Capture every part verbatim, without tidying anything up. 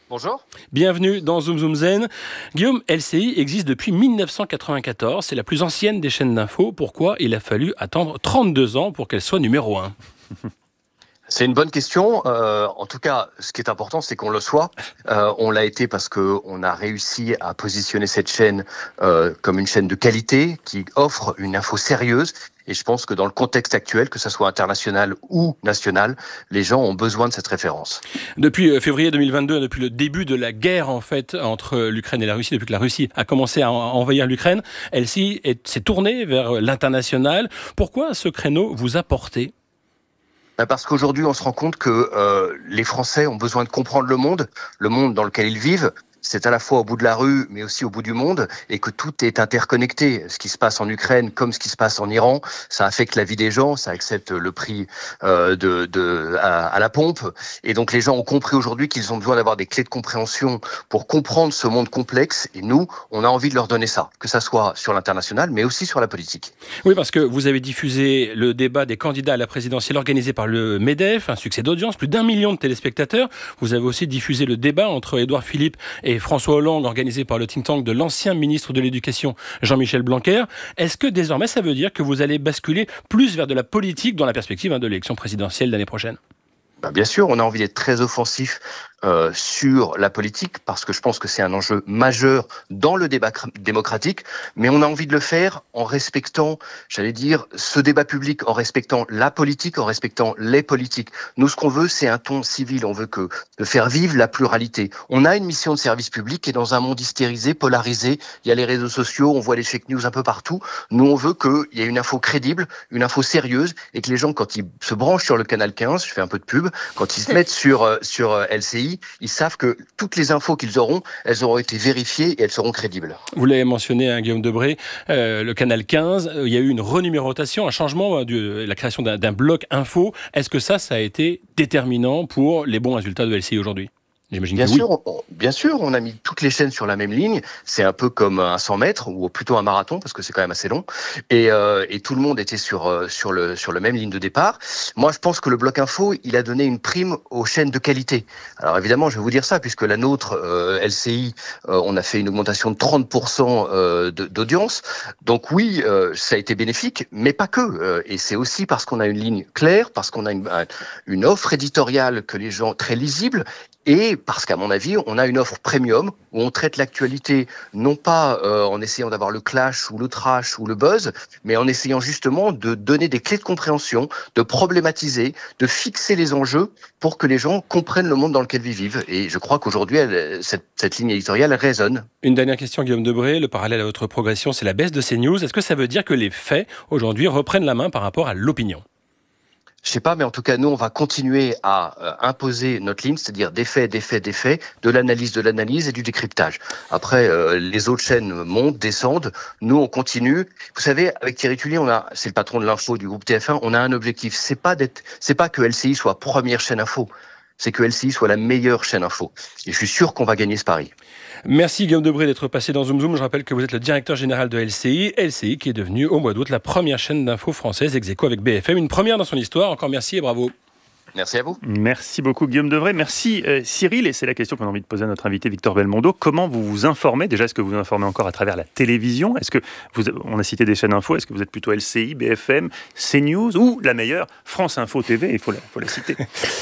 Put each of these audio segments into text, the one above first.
Bonjour. Bienvenue dans Zoom Zoom Zen. Guillaume, L C I existe depuis mille neuf cent quatre-vingt-quatorze. C'est la plus ancienne des chaînes d'infos. Pourquoi il a fallu attendre trente-deux ans pour qu'elle soit numéro un? C'est une bonne question. Euh, en tout cas, ce qui est important, c'est qu'on le soit. Euh, on l'a été parce qu'on a réussi à positionner cette chaîne euh, comme une chaîne de qualité qui offre une info sérieuse. Et je pense que dans le contexte actuel, que ce soit international ou national, les gens ont besoin de cette référence. Depuis février deux mille vingt-deux, depuis le début de la guerre en fait entre l'Ukraine et la Russie, depuis que la Russie a commencé à envahir l'Ukraine, L C I s'est tournée vers l'international. Pourquoi ce créneau vous a porté ? Parce qu'aujourd'hui, on se rend compte que euh, les Français ont besoin de comprendre le monde, le monde dans lequel ils vivent. C'est à la fois au bout de la rue, mais aussi au bout du monde, et que tout est interconnecté. Ce qui se passe en Ukraine, comme ce qui se passe en Iran, ça affecte la vie des gens, ça accepte le prix euh, de, de à, à la pompe. Et donc les gens ont compris aujourd'hui qu'ils ont besoin d'avoir des clés de compréhension pour comprendre ce monde complexe. Et nous, on a envie de leur donner ça, que ça soit sur l'international, mais aussi sur la politique. Oui, parce que vous avez diffusé le débat des candidats à la présidentielle organisé par le MEDEF, un succès d'audience, plus d'un million de téléspectateurs. Vous avez aussi diffusé le débat entre Édouard Philippe et François Hollande, organisé par le think tank de l'ancien ministre de l'Éducation, Jean-Michel Blanquer. Est-ce que désormais, ça veut dire que vous allez basculer plus vers de la politique dans la perspective hein, de l'élection présidentielle l'année prochaine ? Ben bien sûr, on a envie d'être très offensif euh, sur la politique parce que je pense que c'est un enjeu majeur dans le débat cr- démocratique, mais on a envie de le faire en respectant, j'allais dire, ce débat public, en respectant la politique, en respectant les politiques. Nous, ce qu'on veut, c'est un ton civil. On veut que de faire vivre la pluralité. On a une mission de service public et dans un monde hystérisé, polarisé, il y a les réseaux sociaux, on voit les fake news un peu partout. Nous, on veut qu'il y ait une info crédible, une info sérieuse et que les gens, quand ils se branchent sur le canal quinze, je fais un peu de pub, quand ils se mettent sur, sur L C I, ils savent que toutes les infos qu'ils auront, elles auront été vérifiées et elles seront crédibles. Vous l'avez mentionné, hein, Guillaume Debré, euh, le canal quinze, il y a eu une renumérotation, un changement, de la création d'un, d'un bloc info. Est-ce que ça, ça a été déterminant pour les bons résultats de L C I aujourd'hui ? J'imagine Bien que oui. sûr, on, bien sûr, on a mis toutes les chaînes sur la même ligne. C'est un peu comme un cent mètres ou plutôt un marathon parce que c'est quand même assez long. Et, euh, et tout le monde était sur euh, sur le sur la même ligne de départ. Moi, je pense que le bloc info, il a donné une prime aux chaînes de qualité. Alors évidemment, je vais vous dire ça puisque la nôtre, euh, L C I, euh, on a fait une augmentation de trente pour cent euh, de, d'audience. Donc oui, euh, ça a été bénéfique, mais pas que. Euh, et c'est aussi parce qu'on a une ligne claire, parce qu'on a une, une offre éditoriale que les gens très lisible. Et parce qu'à mon avis, on a une offre premium où on traite l'actualité non pas euh, en essayant d'avoir le clash ou le trash ou le buzz, mais en essayant justement de donner des clés de compréhension, de problématiser, de fixer les enjeux pour que les gens comprennent le monde dans lequel ils vivent. Et je crois qu'aujourd'hui, elle, cette, cette ligne éditoriale elle résonne. Une dernière question, Guillaume Debré. Le parallèle à votre progression, c'est la baisse de CNews. Est-ce que ça veut dire que les faits, aujourd'hui, reprennent la main par rapport à l'opinion ? Je sais pas, mais en tout cas, nous, on va continuer à euh, imposer notre ligne, c'est-à-dire des faits, des faits, des faits, de l'analyse, de l'analyse et du décryptage. Après, euh, les autres chaînes montent, descendent. Nous, on continue. Vous savez, avec Thierry Tullier, on a, c'est le patron de l'info du groupe T F un, on a un objectif. C'est pas d'être, c'est pas que L C I soit première chaîne info. C'est que L C I soit la meilleure chaîne info. Et je suis sûr qu'on va gagner ce pari. Merci Guillaume Debré d'être passé dans Zoom Zoom. Je rappelle que vous êtes le directeur général de L C I. L C I qui est devenue au mois d'août la première chaîne d'info française ex aequo avec B F M. Une première dans son histoire. Encore merci et bravo. Merci à vous. Merci beaucoup Guillaume Debré. Merci euh, Cyril. Et c'est la question qu'on a envie de poser à notre invité Victor Belmondo. Comment vous vous informez ? Déjà, est-ce que vous vous informez encore à travers la télévision ? Est-ce que vous, on a cité des chaînes info. Est-ce que vous êtes plutôt L C I, B F M, CNews ou la meilleure France Info T V ? Il faut la, faut la citer.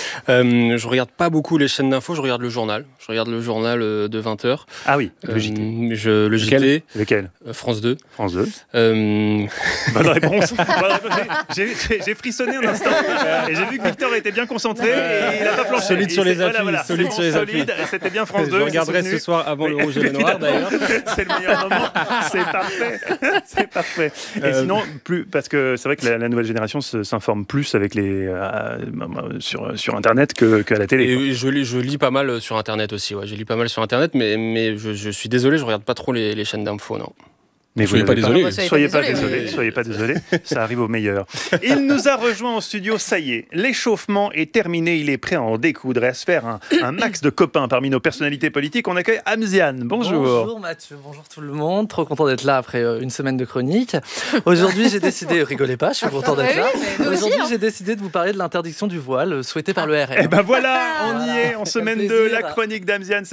euh, je regarde pas beaucoup les chaînes d'info. Je regarde le journal. Je regarde le journal euh, de vingt heures. Ah oui, le euh, J T. Je, le Lequel ? J T. Lequel ? euh, France deux. France deux. Euh... Bonne réponse. Bonne réponse. J'ai, j'ai, j'ai frissonné un instant et j'ai vu que Victor était bien concentré. Et il n'a pas flanché. Solide sur les appuis. Voilà, voilà. Solide sur les solide. appuis. C'était bien France deux. Je regarderai ce soir avant le rouge et le noir d'ailleurs. C'est le meilleur moment. C'est parfait. C'est parfait. Et euh... sinon, plus, parce que c'est vrai que la, la nouvelle génération se, s'informe plus avec les, euh, sur, sur Internet que, qu'à la télé. Et je, lis, je lis pas mal sur Internet aussi. Ouais. Je lis pas mal sur Internet, mais, mais je, je suis désolé, je regarde pas trop les, les chaînes d'infos, non. Mais soyez pas désolé. Pas, soyez pas désolé. Soyez pas désolé. Ça arrive au meilleur. Il nous a rejoint en studio. Ça y est, l'échauffement est terminé. Il est prêt à en découdre et à se faire un, un max de copains parmi nos personnalités politiques. On accueille Amziane. Bonjour. Bonjour Mathieu. Bonjour tout le monde. Trop content d'être là après une semaine de chronique. Aujourd'hui, j'ai décidé. Rigolez pas. Je suis content d'être là. Aujourd'hui, j'ai décidé de vous parler de l'interdiction du voile souhaitée par le R N. Et ben voilà, on y est en semaine deux. La chronique d'Amziane.